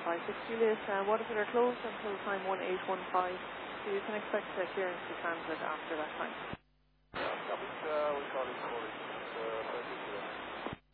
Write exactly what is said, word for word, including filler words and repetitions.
five six Juliet, uh, Waterford are closed until time one eight one five, so you can expect uh, clearance to transit after that time.